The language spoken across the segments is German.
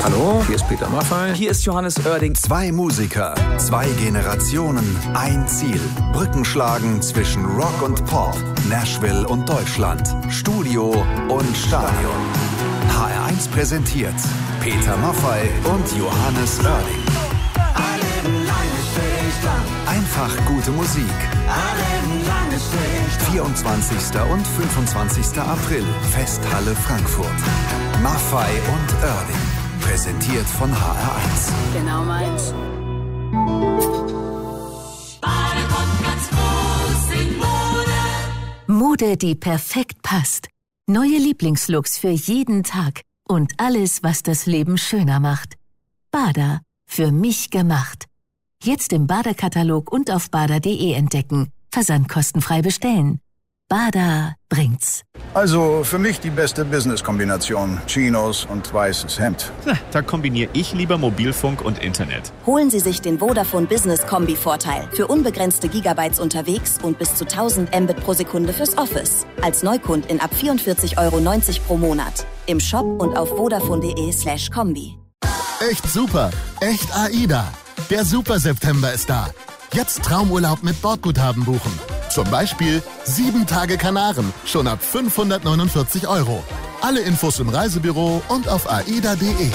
Hallo, hier ist Peter Maffay. Hier ist Johannes Oerding. 2 Musiker, 2 Generationen, ein Ziel. Brücken schlagen zwischen Rock und Pop, Nashville und Deutschland, Studio und Stadion. HR1 präsentiert Peter Maffay und Johannes Oerding. Einfach gute Musik. 24. und 25. April, Festhalle Frankfurt. Maffay und Oerding. Präsentiert von HR1. Genau meins. Mode, die perfekt passt. Neue Lieblingslooks für jeden Tag. Und alles, was das Leben schöner macht. Bada, für mich gemacht. Jetzt im Bada-Katalog und auf bada.de entdecken. Versand kostenfrei bestellen. Bada bringt's. Also für mich die beste Business-Kombination. Chinos und weißes Hemd. Da kombiniere ich lieber Mobilfunk und Internet. Holen Sie sich den Vodafone Business Kombi-Vorteil. Für unbegrenzte Gigabytes unterwegs und bis zu 1000 Mbit pro Sekunde fürs Office. Als Neukundin ab 44,90 € pro Monat. Im Shop und auf vodafone.de/kombi. Echt super. Echt AIDA. Der Super September ist da. Jetzt Traumurlaub mit Bordguthaben buchen. Zum Beispiel 7 Tage Kanaren, schon ab 549 €. Alle Infos im Reisebüro und auf aida.de.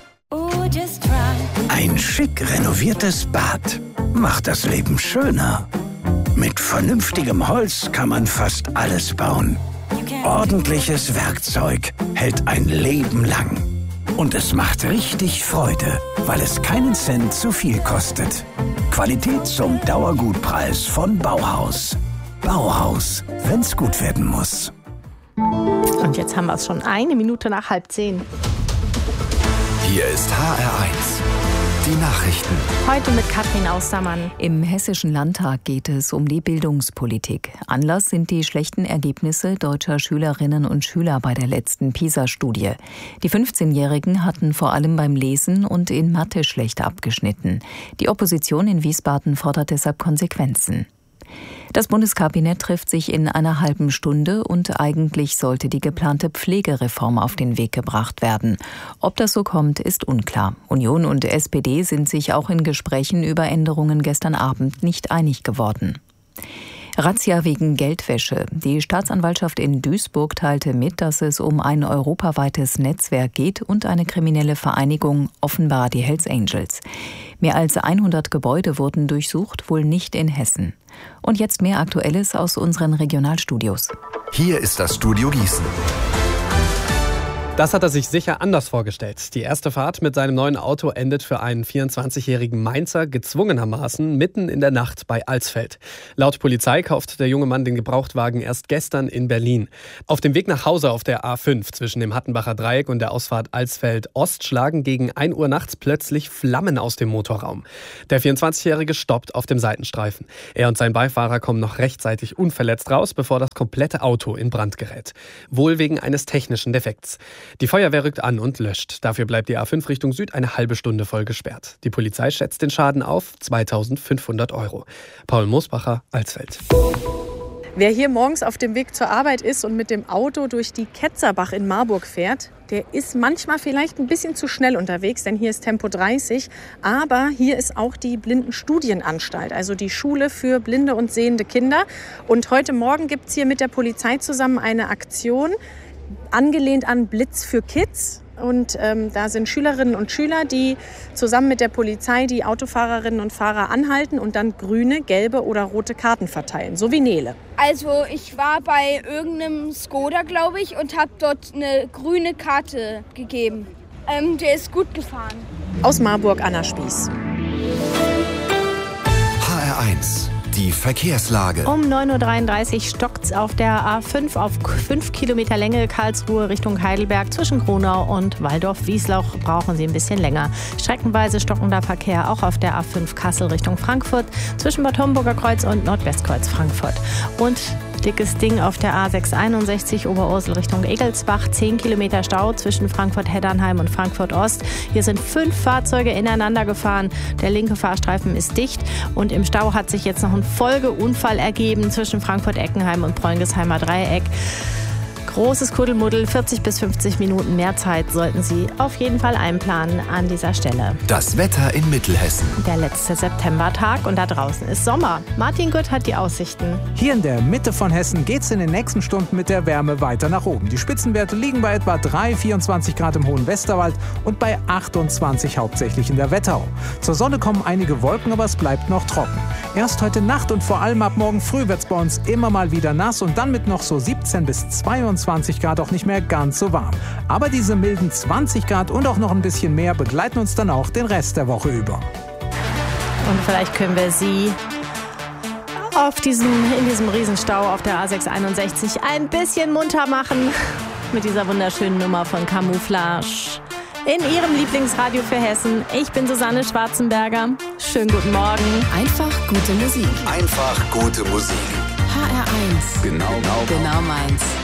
Ein schick renoviertes Bad macht das Leben schöner. Mit vernünftigem Holz kann man fast alles bauen. Ordentliches Werkzeug hält ein Leben lang. Und es macht richtig Freude, weil es keinen Cent zu viel kostet. Qualität zum Dauergutpreis von Bauhaus. Bauhaus, wenn's gut werden muss. Und jetzt haben wir es schon 1 Minute nach 9:30. Hier ist HR1. Die Nachrichten. Heute mit Katrin Austermann. Im Hessischen Landtag geht es um die Bildungspolitik. Anlass sind die schlechten Ergebnisse deutscher Schülerinnen und Schüler bei der letzten PISA-Studie. Die 15-Jährigen hatten vor allem beim Lesen und in Mathe schlecht abgeschnitten. Die Opposition in Wiesbaden fordert deshalb Konsequenzen. Das Bundeskabinett trifft sich in einer halben Stunde und eigentlich sollte die geplante Pflegereform auf den Weg gebracht werden. Ob das so kommt, ist unklar. Union und SPD sind sich auch in Gesprächen über Änderungen gestern Abend nicht einig geworden. Razzia wegen Geldwäsche. Die Staatsanwaltschaft in Duisburg teilte mit, dass es um ein europaweites Netzwerk geht und eine kriminelle Vereinigung, offenbar die Hells Angels. Mehr als 100 Gebäude wurden durchsucht, wohl nicht in Hessen. Und jetzt mehr Aktuelles aus unseren Regionalstudios. Hier ist das Studio Gießen. Das hat er sich sicher anders vorgestellt. Die erste Fahrt mit seinem neuen Auto endet für einen 24-jährigen Mainzer gezwungenermaßen mitten in der Nacht bei Alsfeld. Laut Polizei kauft der junge Mann den Gebrauchtwagen erst gestern in Berlin. Auf dem Weg nach Hause auf der A5 zwischen dem Hattenbacher Dreieck und der Ausfahrt Alsfeld-Ost schlagen gegen 1 Uhr nachts plötzlich Flammen aus dem Motorraum. Der 24-jährige stoppt auf dem Seitenstreifen. Er und sein Beifahrer kommen noch rechtzeitig unverletzt raus, bevor das komplette Auto in Brand gerät. Wohl wegen eines technischen Defekts. Die Feuerwehr rückt an und löscht. Dafür bleibt die A5 Richtung Süd eine halbe Stunde voll gesperrt. Die Polizei schätzt den Schaden auf 2.500 €. Paul Moosbacher, Alsfeld. Wer hier morgens auf dem Weg zur Arbeit ist und mit dem Auto durch die Ketzerbach in Marburg fährt, der ist manchmal vielleicht ein bisschen zu schnell unterwegs, denn hier ist Tempo 30. Aber hier ist auch die Blindenstudienanstalt, also die Schule für blinde und sehende Kinder. Und heute Morgen gibt es hier mit der Polizei zusammen eine Aktion, angelehnt an Blitz für Kids. Und da sind Schülerinnen und Schüler, die zusammen mit der Polizei die Autofahrerinnen und Fahrer anhalten und dann grüne, gelbe oder rote Karten verteilen, so wie Nele. Also ich war bei irgendeinem Skoda, glaube ich, und habe dort eine grüne Karte gegeben. Der ist gut gefahren. Aus Marburg, Anna Spieß. HR1. Die Verkehrslage. Um 9.33 Uhr stockt's auf der A5 auf 5 Kilometer Länge Karlsruhe Richtung Heidelberg. Zwischen Gronau und Waldorf-Wieslauch brauchen Sie ein bisschen länger. Streckenweise stockender Verkehr auch auf der A5 Kassel Richtung Frankfurt. Zwischen Bad Homburger Kreuz und Nordwestkreuz Frankfurt. Und dickes Ding auf der A661 Oberursel Richtung Egelsbach. 10 Kilometer Stau zwischen Frankfurt-Heddernheim und Frankfurt-Ost. Hier sind 5 Fahrzeuge ineinander gefahren. Der linke Fahrstreifen ist dicht. Und im Stau hat sich jetzt noch ein Folgeunfall ergeben zwischen Frankfurt-Eckenheim und Preungesheimer Dreieck. Großes Kuddelmuddel, 40 bis 50 Minuten mehr Zeit sollten Sie auf jeden Fall einplanen an dieser Stelle. Das Wetter in Mittelhessen. Der letzte Septembertag und da draußen ist Sommer. Martin Gütt hat die Aussichten. Hier in der Mitte von Hessen geht es in den nächsten Stunden mit der Wärme weiter nach oben. Die Spitzenwerte liegen bei etwa 24 Grad im hohen Westerwald und bei 28 hauptsächlich in der Wetterau. Zur Sonne kommen einige Wolken, aber es bleibt noch trocken. Erst heute Nacht und vor allem ab morgen früh wird es bei uns immer mal wieder nass und dann mit noch so 17 bis 22 Grad auch nicht mehr ganz so warm. Aber diese milden 20 Grad und auch noch ein bisschen mehr begleiten uns dann auch den Rest der Woche über. Und vielleicht können wir Sie in diesem Riesenstau auf der A661 ein bisschen munter machen mit dieser wunderschönen Nummer von Camouflage. In Ihrem Lieblingsradio für Hessen. Ich bin Susanne Schwarzenberger. Schönen guten Morgen. Einfach gute Musik. Einfach gute Musik. HR1. Genau meins.